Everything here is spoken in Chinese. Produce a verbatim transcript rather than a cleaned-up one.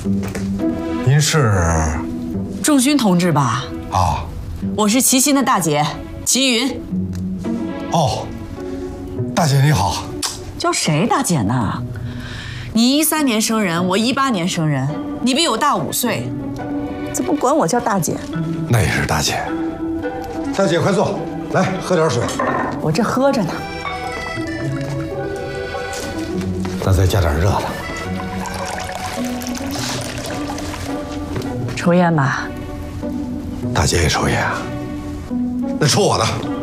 您是？ 仲勋同志吧？ 啊， 我是齐鑫的大姐齐云。 哦，大姐你好。 叫谁大姐呢？你一三年生人，我一八年生人，你比我大五岁，怎么管我叫大姐？ 那也是大姐。大姐快坐，来喝点水。 我这喝着呢。 那再加点热的。 抽烟吧？ 大姐也抽烟啊？那抽我的。